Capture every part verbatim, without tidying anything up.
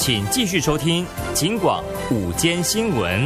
请继续收听警广午间新闻。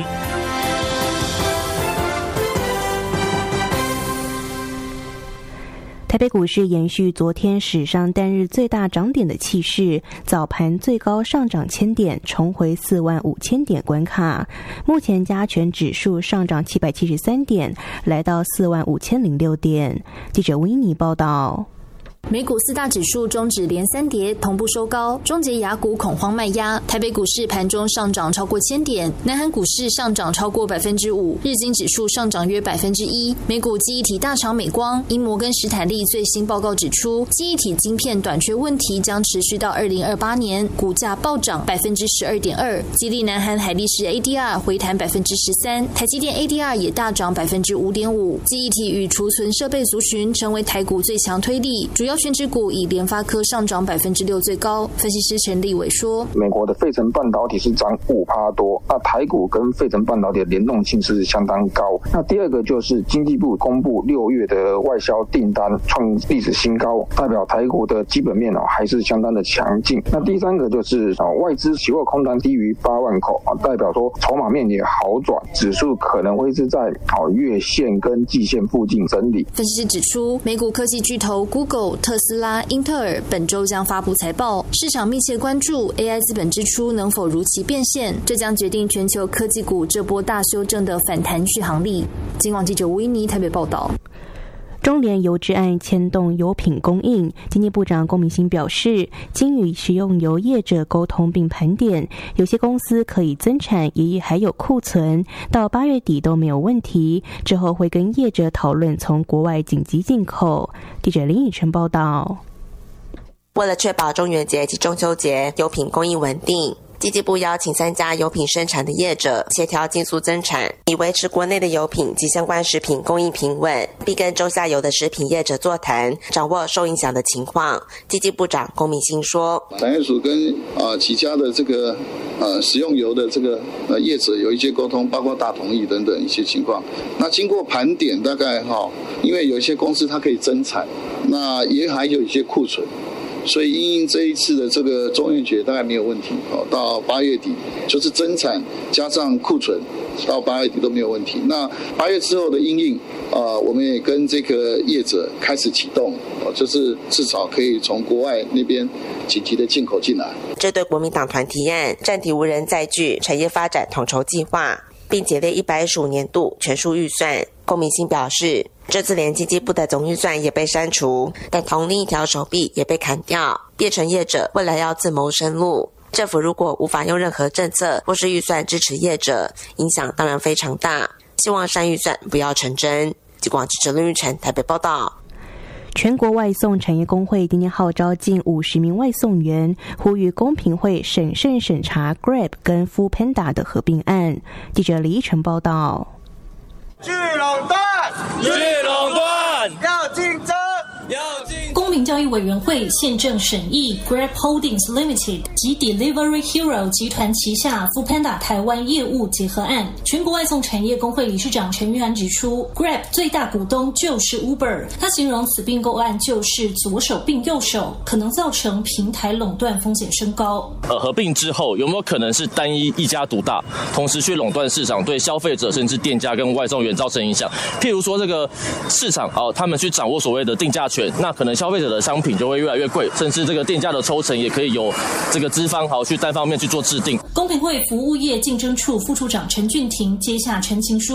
台北股市延续昨天史上单日最大涨点的气势，早盘最高上涨千点，重回四万五千点关卡。目前加权指数上涨七百七十三点，来到四万五千零六点。记者维尼报道。 美股四大指数终止连三跌，同步收高，终结亚股恐慌卖压。台北股市盘中上涨超过千点，南韩股市上涨超过百分之五，日经指数上涨约百分之一。美股记忆体大厂美光，因摩根士丹利最新报告指出，记忆体晶片短缺问题将持续到二零二八年，股价暴涨百分之十二点二，激励南韩海力士 A D R 回弹百分之十三，台积电 A D R 也大涨百分之五点五。记忆体与储存设备族群成为台股最强推力，主要全指股以联发科上涨百分之六最高。分析师陈立伟说， 美国的费城半导体是涨五趴多，那台股跟费城半导体的联动性是相当高。那第二个就是经济部公布六月的外销订单创历史新高，代表台股的基本面哦还是相当的强劲。那第三个就是啊外资期货空单低于八万口啊，代表说筹码面也好转，指数可能会是在哦月线跟季线附近整理。 分析师指出，美股科技巨头 Google、特斯拉、英特尔本周将发布财报，市场密切关注 A I 资本支出能否如期变现，这将决定全球科技股这波大修正的反弹续航力。今晚记者吴依妮台北报道。 中联油脂案牵动油品供应，经济部长龚明鑫表示，经与食用油业者沟通并盘点，有些公司可以增产，也还有库存，到八月底都没有问题，之后会跟业者讨论从国外紧急进口。记者林以晨报道。 为了确保中元节及中秋节油品供应稳定，经济部邀请三家油品生产的业者协调尽速增产，以维持国内的油品及相关食品供应平稳，并跟中下游的食品业者座谈，掌握受影响的情况。经济部长龚明鑫说， 产业署跟呃几家的这个呃食用油的这个呃业者有一些沟通，包括大同意等等一些情况。那经过盘点，大概哈、哦，因为有一些公司它可以增产，那也还有一些库存。所以因应这一次的这个中元节大概没有问题哦，到八月底就是增产加上库存，到八月底都没有问题。那八月之后的因应，呃，我们也跟这个业者开始启动，哦，就是至少可以从国外那边紧急的进口进来。 这对国民党团提案暂停无人载具产业发展统筹计划，并解列一百一十五年度全数预算。龚明鑫表示，这次连经济部的总预算也被删除，但同另一条手臂也被砍掉，变成业者未来要自谋生路。政府如果无法用任何政策或是预算支持业者，影响当然非常大。希望删预算不要成真。记广记者林玉成台北报道。 全国外送产业工会今天号召近五十名外送员，呼吁公平会审慎审查 Grab 跟 Foodpanda 的合并案。记者李依晨报道。 去垄断，去垄断，要竞争，要竞争。 公民交易委员会现正审议 Grab Holdings Limited 及 Delivery Hero 集团旗下 Foodpanda 台湾业务结合案。全国外送产业工会理事长陈玉涵指出 ，Grab 最大股东就是 Uber， 他形容此并购案就是左手并右手，可能造成平台垄断风险升高。 呃，合并之后有没有可能是单一一家独大，同时去垄断市场，对消费者甚至店家跟外送员造成影响？譬如说这个市场哦、呃，他们去掌握所谓的定价权，那可能消费者的商品就会越来越贵，甚至这个店家的抽成也可以由这个资方好去单方面去做制定。 公平会服务业竞争处副处长陈俊廷接下陈情书。